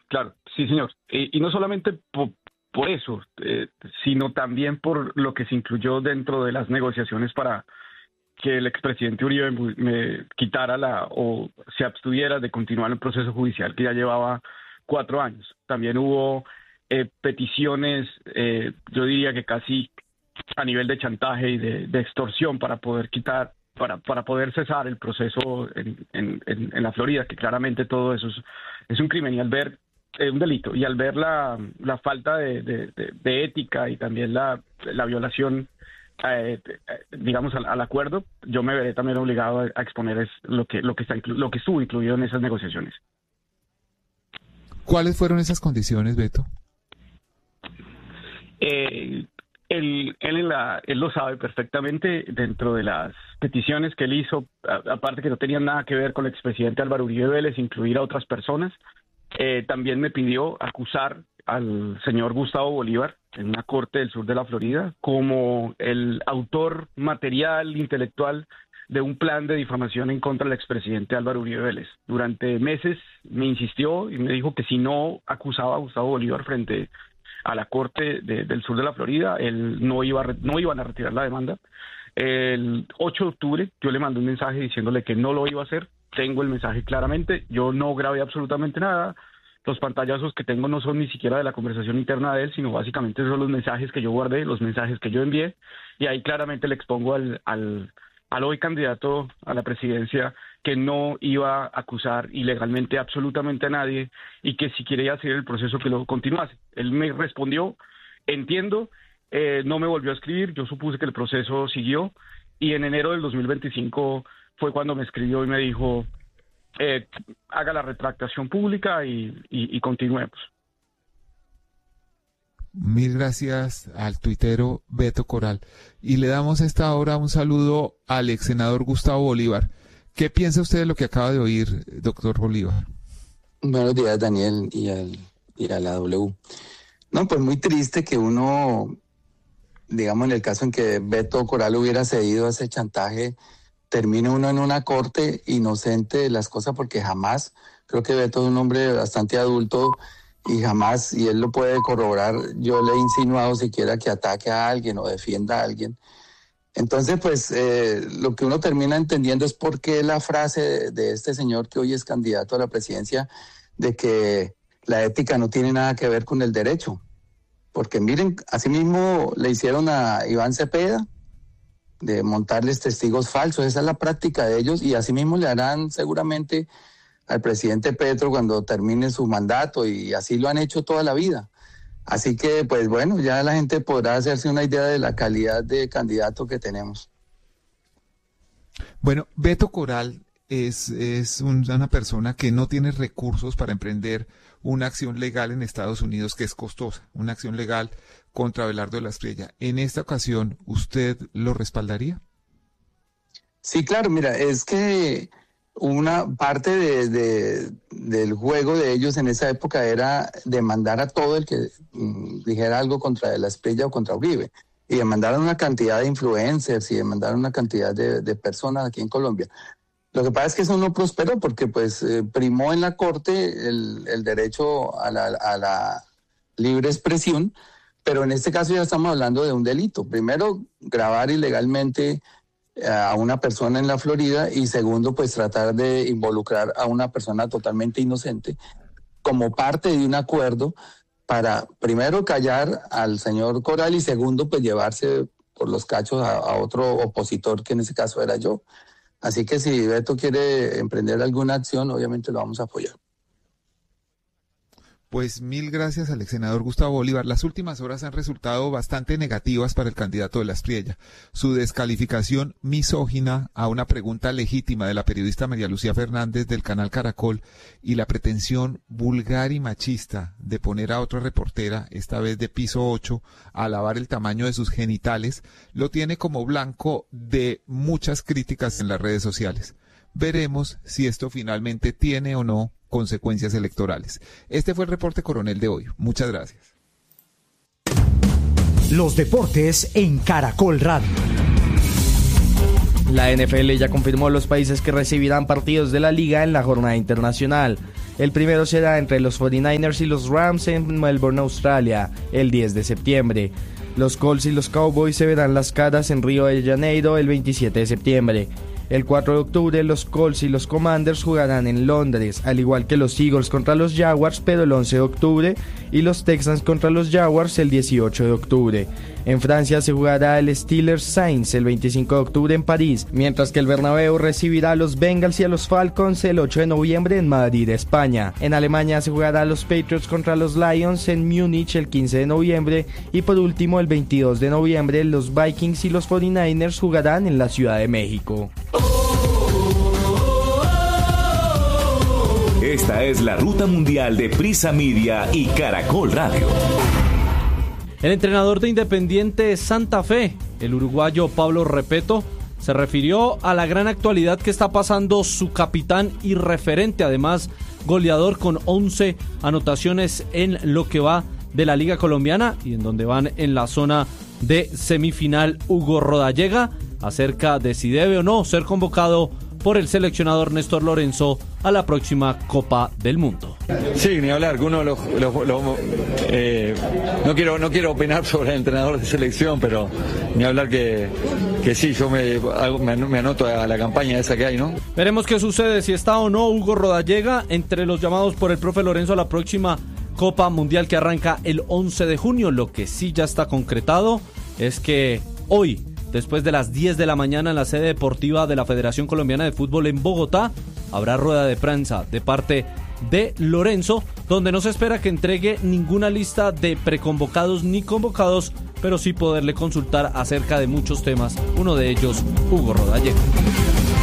claro, sí, señor. Y no solamente por eso, sino también por lo que se incluyó dentro de las negociaciones para que el expresidente Uribe me quitara o se abstuviera de continuar el proceso judicial que ya llevaba 4 años. También hubo peticiones, yo diría que casi a nivel de chantaje y de extorsión para poder para poder cesar el proceso en la Florida, que claramente todo eso es un crimen. Y al ver un delito, y al ver la falta de ética y también la violación, digamos, al acuerdo, yo me veré también obligado a exponer lo que estuvo incluido en esas negociaciones. ¿Cuáles fueron esas condiciones, Beto? Él lo sabe perfectamente. Dentro de las peticiones que él hizo, aparte que no tenían nada que ver con el expresidente Álvaro Uribe Vélez, incluir a otras personas, también me pidió acusar al señor Gustavo Bolívar en una corte del sur de la Florida como el autor material, intelectual de un plan de difamación en contra del expresidente Álvaro Uribe Vélez. Durante meses me insistió y me dijo que si no acusaba a Gustavo Bolívar frente a la corte del sur de la Florida, él no iban a retirar la demanda. El 8 de octubre yo le mandé un mensaje diciéndole que no lo iba a hacer. Tengo el mensaje claramente, yo no grabé absolutamente nada. Los pantallazos que tengo no son ni siquiera de la conversación interna de él, sino básicamente son los mensajes que yo guardé, los mensajes que yo envié, y ahí claramente le expongo al hoy candidato a la presidencia que no iba a acusar ilegalmente absolutamente a nadie y que si quería hacer el proceso que lo continuase. Él me respondió, entiendo, no me volvió a escribir, yo supuse que el proceso siguió, y en enero del 2025 fue cuando me escribió y me dijo, haga la retractación pública y continuemos. Mil gracias al tuitero Beto Coral. Y le damos a esta hora un saludo al ex senador Gustavo Bolívar. ¿Qué piensa usted de lo que acaba de oír, doctor Bolívar? Buenos días, Daniel, y a la W. No, pues muy triste que uno, digamos, en el caso en que Beto Coral hubiera cedido a ese chantaje, termine uno en una corte inocente de las cosas, porque jamás, creo que Beto es un hombre bastante adulto y jamás, y él lo puede corroborar, yo le he insinuado siquiera que ataque a alguien o defienda a alguien. Entonces, pues, lo que uno termina entendiendo es por qué la frase de este señor que hoy es candidato a la presidencia, de que la ética no tiene nada que ver con el derecho. Porque miren, así mismo le hicieron a Iván Cepeda, de montarles testigos falsos. Esa es la práctica de ellos, y así mismo le harán seguramente al presidente Petro cuando termine su mandato, y así lo han hecho toda la vida. Así que, pues bueno, ya la gente podrá hacerse una idea de la calidad de candidato que tenemos. Bueno, Beto Coral es una persona que no tiene recursos para emprender una acción legal en Estados Unidos que es costosa, una acción legal contra Abelardo de la Espriella. En esta ocasión, ¿usted lo respaldaría? Sí, claro, mira, es que una parte del juego de ellos en esa época era demandar a todo el que dijera algo contra de la Espriella o contra Uribe, y demandaron una cantidad de influencers y demandaron una cantidad de personas aquí en Colombia. Lo que pasa es que eso no prosperó porque pues primó en la corte el derecho a la libre expresión, pero en este caso ya estamos hablando de un delito. Primero, grabar ilegalmente a una persona en la Florida, y segundo, pues tratar de involucrar a una persona totalmente inocente como parte de un acuerdo para, primero, callar al señor Coral, y segundo, pues llevarse por los cachos a otro opositor, que en ese caso era yo. Así que si Beto quiere emprender alguna acción, obviamente lo vamos a apoyar. Pues mil gracias al ex senador Gustavo Bolívar. Las últimas horas han resultado bastante negativas para el candidato de la Espriella. Su descalificación misógina a una pregunta legítima de la periodista María Lucía Fernández del canal Caracol, y la pretensión vulgar y machista de poner a otra reportera, esta vez de Piso 8, a alabar el tamaño de sus genitales, lo tiene como blanco de muchas críticas en las redes sociales. Veremos si esto finalmente tiene o no consecuencias electorales. Este fue el reporte Coronel de hoy. Muchas gracias. Los deportes en Caracol Radio. La NFL ya confirmó los países que recibirán partidos de la liga en la jornada internacional. El primero será entre los 49ers y los Rams en Melbourne, Australia, el 10 de septiembre. Los Colts y los Cowboys se verán las caras en Río de Janeiro el 27 de septiembre. El 4 de octubre los Colts y los Commanders jugarán en Londres, al igual que los Eagles contra los Jaguars, pero el 11 de octubre, y los Texans contra los Jaguars el 18 de octubre. En Francia se jugará el Steelers-Saints el 25 de octubre en París, mientras que el Bernabéu recibirá a los Bengals y a los Falcons el 8 de noviembre en Madrid, España. En Alemania se jugará los Patriots contra los Lions en Múnich el 15 de noviembre, y por último el 22 de noviembre los Vikings y los 49ers jugarán en la Ciudad de México. Esta es la ruta mundial de Prisa Media y Caracol Radio. El entrenador de Independiente Santa Fe, el uruguayo Pablo Repeto, se refirió a la gran actualidad que está pasando su capitán y referente, además goleador con 11 anotaciones en lo que va de la Liga Colombiana y en donde van en la zona de semifinal Hugo Rodallega, acerca de si debe o no ser convocado por el seleccionador Néstor Lorenzo a la próxima Copa del Mundo. Sí, ni hablar, que uno no quiero opinar sobre el entrenador de selección, pero ni hablar que sí, yo me anoto a la campaña esa que hay, ¿no? Veremos qué sucede, si está o no Hugo Rodallega entre los llamados por el profe Lorenzo a la próxima Copa Mundial que arranca el 11 de junio. Lo que sí ya está concretado es que hoy, después de las 10 de la mañana en la sede deportiva de la Federación Colombiana de Fútbol en Bogotá, habrá rueda de prensa de parte de Lorenzo, donde no se espera que entregue ninguna lista de preconvocados ni convocados, pero sí poderle consultar acerca de muchos temas, uno de ellos Hugo Rodallega.